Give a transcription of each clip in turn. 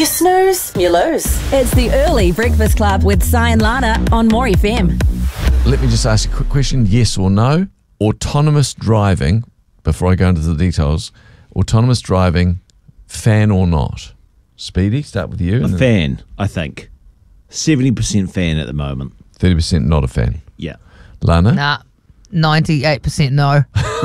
You snooze, you lose. It's the Early Breakfast Club with Si and Lana on More FM. Let me just ask a quick question, yes or no? Autonomous driving, before I go into the details, autonomous driving, fan or not? Speedy, start with you. A fan, I think. 70% fan at the moment. 30% not a fan. Yeah. Lana? Nah, 98% no.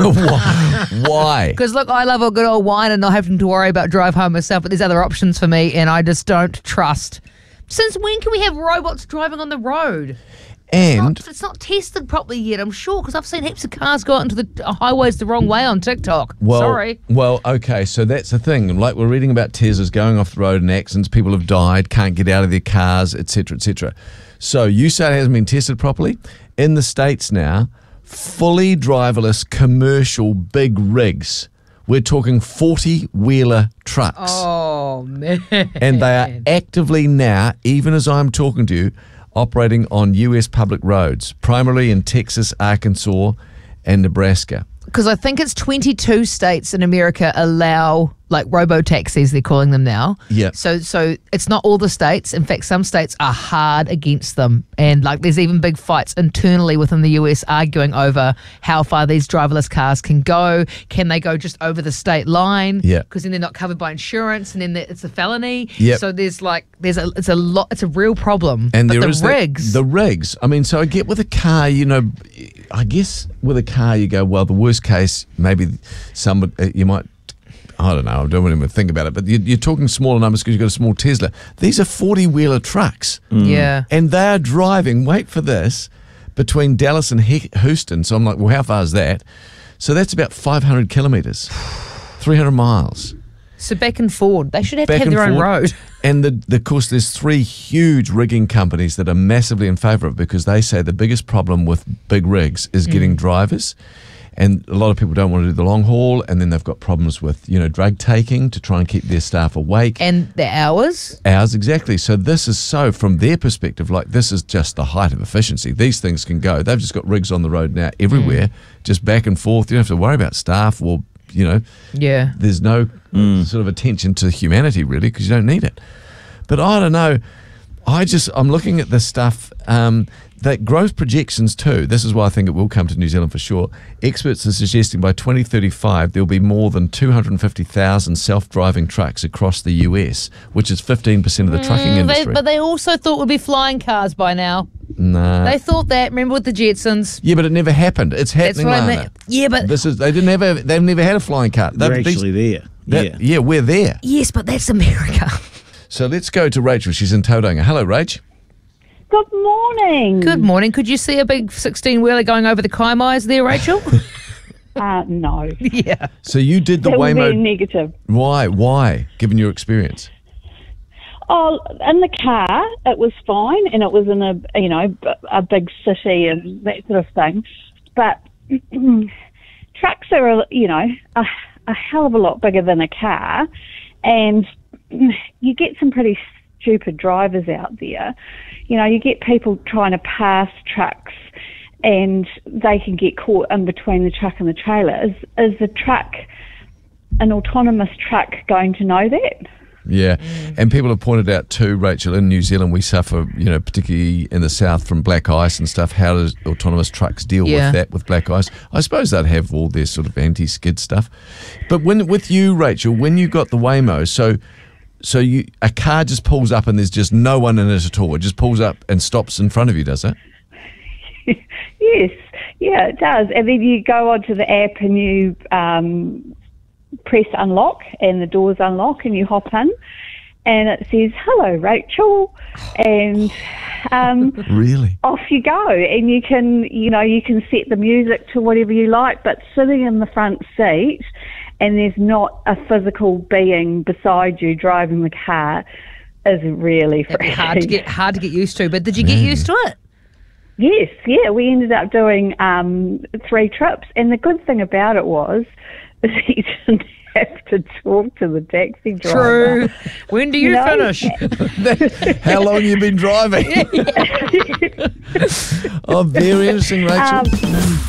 Why? Because look, I love a good old wine and not having to worry about drive home myself, but there's other options for me and I just don't trust. Since when can we have robots driving on the road? And It's not tested properly yet, I'm sure, because I've seen heaps of cars go out into the highways the wrong way on TikTok. Sorry. Well, okay, so that's the thing. Like we're reading about Teslas going off the road in accidents, people have died, can't get out of their cars, etc., etc. So you say it hasn't been tested properly? In the States now, fully driverless commercial big rigs. We're talking 40-wheeler trucks. Oh, man. And they are actively now, even as I'm talking to you, operating on US public roads, primarily in Texas, Arkansas, and Nebraska. Because I think it's 22 states in America allow, like, robo-taxis, they're calling them now. Yeah. So it's not all the states. In fact, some states are hard against them. And, like, there's even big fights internally within the US arguing over how far these driverless cars can go. Can they go just over the state line? Yeah. Because then they're not covered by insurance, and then it's a felony. Yep. So it's a real problem. And but there the is rigs. the rigs. I mean, so I get with a car, I guess with a car you go, well, the worst case, maybe you might, I don't know, I don't even think about it, but you're talking smaller numbers because you've got a small Tesla. These are 40-wheeler trucks. Yeah. And they are driving, wait for this, between Dallas and Houston. So I'm like, well, how far is that? So that's about 500 kilometres, 300 miles. So back and forward. They should have to Back have and their own forward. road. And of course, there's 3 huge rigging companies that are massively in favour of it because they say the biggest problem with big rigs is getting drivers. And a lot of people don't want to do the long haul, and then they've got problems with, drug taking to try and keep their staff awake. And the hours? Hours, exactly. So this is from their perspective, like this is just the height of efficiency. These things can go. They've just got rigs on the road now everywhere, just back and forth. You don't have to worry about staff or, Yeah. there's no sort of attention to humanity really because you don't need it. But I don't know. I'm looking at this stuff. That growth projections too, this is why I think it will come to New Zealand for sure. Experts are suggesting by 2035 there'll be more than 250,000 self-driving trucks across the US, which is 15% of the trucking industry. But they also thought we'd be flying cars by now. Nah. They thought that. Remember with the Jetsons? Yeah, but it never happened. It's happening, That's what I Lana. meant. Yeah, but They've never had a flying car. They're actually there. Yeah, we're there. yes, but that's America. So let's go to Rachel. She's in Tauranga. Hello, Rach. Good morning. Good morning. Could you see a big 16-wheeler going over the Kaimais there, Rachel? No. Yeah. So you did the That would be Waymo. negative. Why? Given your experience. Oh, in the car, it was fine, and it was in a big city and that sort of thing. But trucks are, a hell of a lot bigger than a car, and you get some pretty stupid drivers out there. You get people trying to pass trucks and they can get caught in between the truck and the trailer. Is the truck, an autonomous truck, going to know that? Yeah, and people have pointed out too, Rachel, in New Zealand we suffer, particularly in the south from black ice and stuff. How does autonomous trucks deal with that, with black ice? I suppose they'd have all their sort of anti-skid stuff. But with you, Rachel, when you got the Waymo, so a car just pulls up and there's just no one in it at all. It just pulls up and stops in front of you, does it? Yes, yeah, it does. And then you go onto the app and you press unlock and the doors unlock and you hop in and it says, "Hello, Rachel," and Really? off you go. And you can set the music to whatever you like, but sitting in the front seat and there's not a physical being beside you driving the car is really It'd be freaky. hard to get used to. But did you get used to it? Yes, yeah, we ended up doing 3 trips, and the good thing about it was is you didn't have to talk to the taxi driver. True. When do you No. finish? How long you been driving? Oh, very interesting, Rachel.